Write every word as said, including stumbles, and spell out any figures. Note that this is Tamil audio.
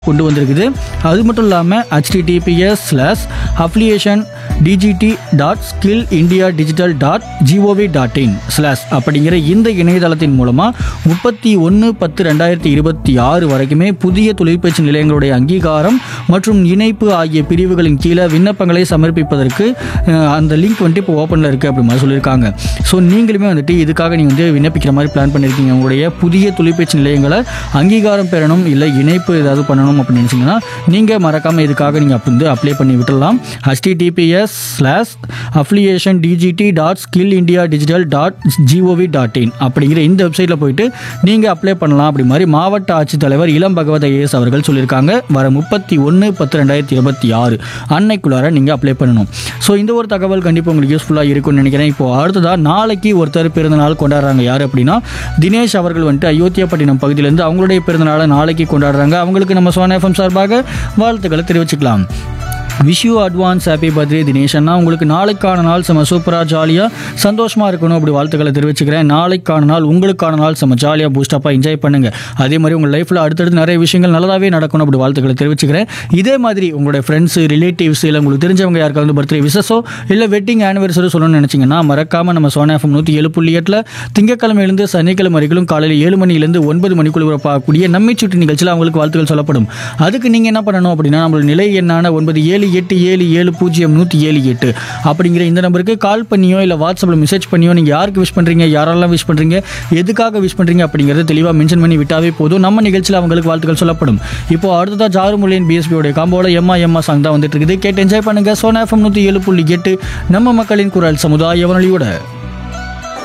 கொண்டு வந்திருக்குது. அது மட்டும் இல்லாமல் HTTPS slash affiliation டிஜிடி dot skill India digital dot gov dot in slash அப்படிங்கிற இந்த இணையதளத்தின் மூலமாக முப்பத்தி ஒன்று பத்து ரெண்டாயிரத்தி இருபத்தி ஆறு வரைக்குமே புதிய தொழிற்பயிற்சி நிலையங்களுடைய அங்கீகாரம் மற்றும் இணைப்பு ஆகிய பிரிவுகளின் கீழே விண்ணப்பங்களை சமர்ப்பிப்பதற்கு அந்த லிங்க் வந்துட்டு இப்போ ஓப்பனில் இருக்குது அப்படி மாதிரி சொல்லியிருக்காங்க. ஸோ நீங்களுமே வந்துட்டு இதுக்காக நீங்கள் வந்து விண்ணப்பிக்கிற மாதிரி பிளான் பண்ணியிருக்கீங்க. உங்களுடைய புதிய தொழிற்பயிற்சி நிலையங்களை அங்கீகாரம் பெறணும் இல்லை இணைப்பு ஏதாவது பண்ணணும் அப்படின்னு நினைச்சீங்கன்னா நீங்கள் மறக்காமல் இதுக்காக நீங்கள் அப்போ வந்து அப்ளை பண்ணி விட்டுடலாம். HTTPS slash affiliation டிஜிடி dot skill India digital dot gov dot in அப்படிங்கிற இந்த வெப்சைட்டில் போயிட்டு நீங்கள் அப்ளை பண்ணலாம் அப்படி மாதிரி மாவட்ட ஆட்சித்தலைவர் இளம் பகவத் ஐஏஎஸ் அவர்கள் சொல்லியிருக்காங்க. வர முப்பத்தி ஒன்று பத்து ரெண்டாயிரத்தி இருபத்தி ஆறு அன்னைக்குள்ளார நீங்கள் அப்ளை பண்ணணும். ஸோ இந்த ஒரு தகவல் கண்டிப்பாக உங்களுக்கு யூஸ்ஃபுல்லாக இருக்கும்னு நினைக்கிறேன். இப்போ அடுத்ததாக நாளைக்கு ஒருத்தர் பிறந்தநாள் கொண்டாடுறாங்க. யார் அப்படின்னா தினேஷ் அவர்கள் வந்துட்டு அயோத்தியாப்பட்டினம் பகுதியிலேருந்து அவங்களுடைய பிறந்தநாளை நாளைக்கு கொண்டாடுறாங்க. அவங்களுக்கு நம்ம சோனா எஃப்எம் சார்பாக வாழ்த்துக்களை தெரிவிச்சுக்கலாம். Wish you advance happy birthday Dinesh அண்ணா. உங்களுக்கு நாளைக்கான நாள் செம்ம சூப்பராக ஜாலியாக சந்தோஷமாக இருக்கணும் அப்படி வாழ்த்துக்களை தெரிவிச்சுக்கிறேன். நாளைக்கான நாள் உங்களுக்கான நாள் செம்ம ஜாலியாக பூஸ்டப்பாக என்ஜாய் பண்ணுங்கள். அதே மாதிரி உங்கள் லைஃப்பில் அடுத்தடுத்து நிறைய விஷயங்கள் நல்லதாகவே நடக்கணும் அப்படி வாழ்த்துக்களை தெரிவிச்சுக்கிறேன். இதே மாதிரி உங்களுடைய ஃப்ரெண்ட்ஸு ரிலேட்டிவ்ஸ் இல்லை உங்களுக்கு தெரிஞ்சவங்க யாருக்காவது பர்த்டே விசஸோ இல்லை வெட்டிங் ஆனிவர்சரி சொல்லணும்னு நினச்சிங்கன்னா மறக்காமல் நம்ம சோனா எஃப்எம் நூற்றி ஏழு புள்ளி எட்டில் திங்கக்கிழமையிலேருந்து சனிக்கிழமை வரைக்கும் காலையில் ஏழு மணிலேருந்து ஒன்பது மணிக்குள்ள பார்க்கக்கூடிய நம்மை சுற்றி நிகழ்ச்சியில் அவங்களுக்கு வாழ்த்துக்கள் சொல்லப்படும். அதுக்கு நீங்கள் என்ன பண்ணணும் அப்படின்னா நம்மளோட நிலை எண்ணான ஒன்பது ஏழு எட்டு ஏழு ஏழு பூஜ்ஜியம் நூற்றி ஏழு எட்டு அப்படிங்கிற இந்த நம்பருக்கு கால் பண்ணியோ இல்லை வாட்ஸ்அப்பில் மெசேஜ் பண்ணியோ நீங்கள் யாருக்கு விஷ் பண்ணுறீங்க, யாரெல்லாம் விஷ் பண்ணுறீங்க, எதுக்காக விஷ் பண்ணுறீங்க அப்படிங்கிறத தெளிவாக மென்ஷன் பண்ணி விட்டாவே போதும். நம்ம நிகழ்ச்சியில் அவங்களுக்கு வாழ்த்துக்கள் சொல்லப்படும். இப்போ அடுத்ததாக ஜாருமுலியன் பிஎஸ்பியோடைய காம்போட எம்மா எம்மா சாங் தான் வந்துட்டு இருக்குது. கேட்டு என்ஜாய் பண்ணுங்கள். சோனா எஃப்எம் நூற்றி ஏழு புள்ளி எட்டு நம்ம மக்களின் குரல் சமுதாய வானொலியோட.